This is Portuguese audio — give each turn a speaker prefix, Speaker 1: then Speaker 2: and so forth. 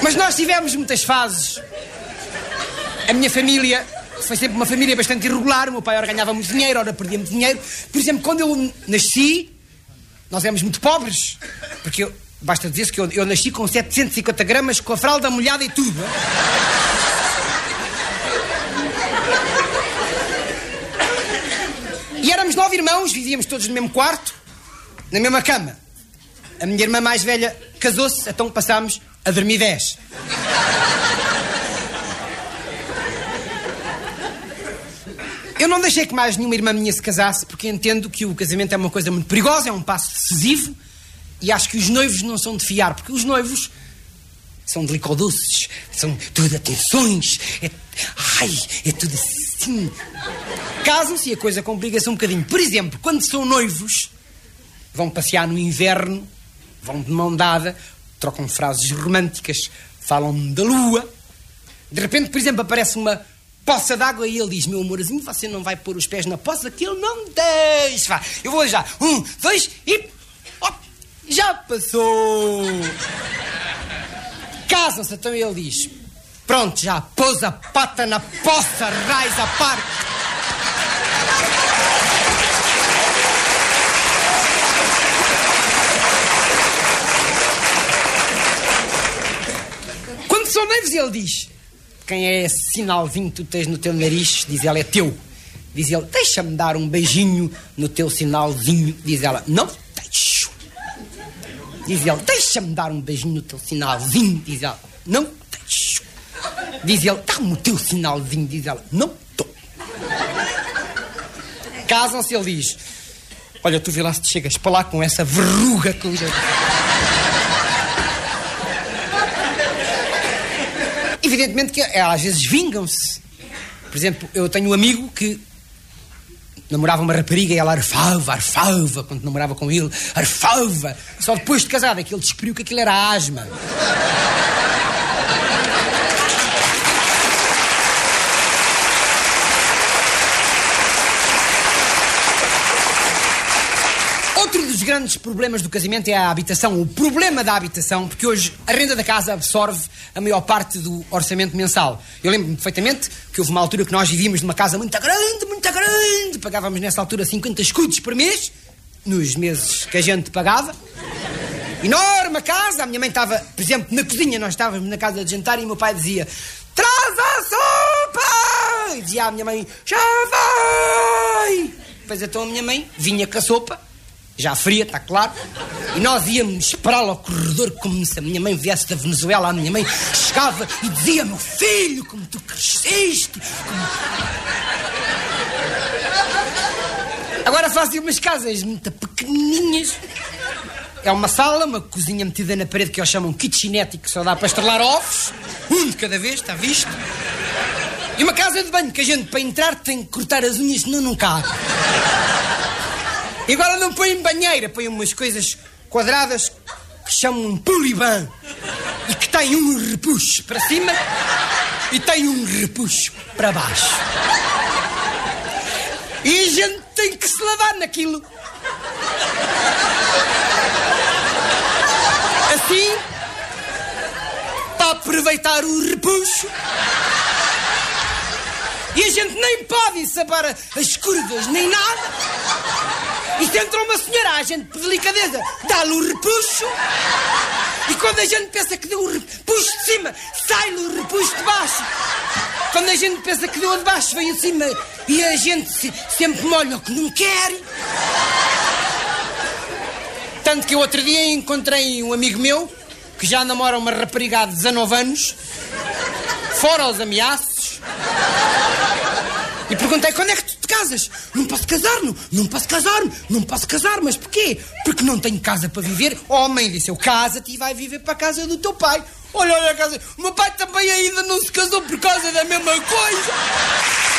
Speaker 1: Mas nós tivemos muitas fases. A minha família foi sempre uma família bastante irregular. O meu pai ora ganhava muito dinheiro, ora perdia muito dinheiro. Por exemplo, quando eu nasci, nós éramos muito pobres. Porque basta dizer-se que eu nasci com 750 gramas, com a fralda molhada e tudo. E éramos 9 irmãos, vivíamos todos no mesmo quarto, na mesma cama. A minha irmã mais velha casou-se, então passámos a dormir 10. Eu não deixei que mais nenhuma irmã minha se casasse, porque entendo que o casamento é uma coisa muito perigosa, é um passo decisivo, e acho que os noivos não são de fiar, porque os noivos são delicadoces, são tudo atenções, é tudo assim. Casam-se e a coisa complica-se um bocadinho. Por exemplo, quando são noivos, vão passear no inverno, vão de mão dada, trocam frases românticas, falam da lua. De repente, por exemplo, aparece uma poça d'água e ele diz: meu amorzinho, você não vai pôr os pés na poça que eu não deixo. Vá, eu vou já. 1, 2 e... Oh, já passou. Casam-se, então ele diz: pronto, já pôs a pata na poça, raiz à parte. Quando são noivos, ele diz: quem é esse sinalzinho que tu tens no teu nariz? Diz ela: é teu. Diz ele: deixa-me dar um beijinho no teu sinalzinho. Diz ela: não deixo. Diz ele: deixa-me dar um beijinho no teu sinalzinho. Diz ela: não deixo. Diz ele: dá-me o teu sinalzinho. Diz ela: não dou. Casam-se, ele diz: olha, tu vê lá se te chegas para lá com essa verruga que eu... Evidentemente que às vezes vingam-se. Por exemplo, eu tenho um amigo que namorava uma rapariga e ela arfava quando namorava com ele, arfava. Só depois de casado é que ele descobriu que aquilo era asma. Outro dos grandes problemas do casamento é a habitação, o problema da habitação, porque hoje a renda da casa absorve a maior parte do orçamento mensal. Eu lembro-me perfeitamente que houve uma altura que nós vivíamos numa casa muito grande, pagávamos nessa altura 50 escudos por mês, nos meses que a gente pagava. Enorme casa, a minha mãe estava, por exemplo, na cozinha, nós estávamos na casa de jantar e o meu pai dizia: traz a sopa! E dizia à minha mãe: já vai! Depois então a minha mãe vinha com a sopa, já fria, está claro, e nós íamos esperá-la ao corredor como se a minha mãe viesse da Venezuela. A minha mãe chegava e dizia: meu filho, como tu cresceste. Agora fazem umas casas muito pequenininhas. É uma sala, uma cozinha metida na parede que eles chamam kitchenette, que só dá para estrelar ovos, um de cada vez, está visto? E uma casa de banho que a gente, para entrar, tem que cortar as unhas, senão não cabe. E agora não põem banheira, põem umas coisas quadradas que chamam um poliban e que tem um repuxo para cima e tem um repuxo para baixo. E a gente tem que se lavar naquilo. Assim, para aproveitar o repuxo. E a gente nem pode saber as curvas, nem nada. E se entra uma senhora, a gente, por delicadeza, dá-lhe o repuxo. E quando a gente pensa que deu o repuxo de cima, sai-lhe o repuxo de baixo. Quando a gente pensa que deu a de baixo, vem acima. E a gente sempre molha o que não quer. Tanto que eu outro dia encontrei um amigo meu que já namora uma rapariga há 19 anos, fora os ameaços. E perguntei: quando é que tu te casas? Não posso casar-me, não posso casar, mas porquê? Porque não tenho casa para viver. Oh, mãe disse: eu casa-te e vai viver para a casa do teu pai. Olha a casa. O meu pai também ainda não se casou por causa da mesma coisa.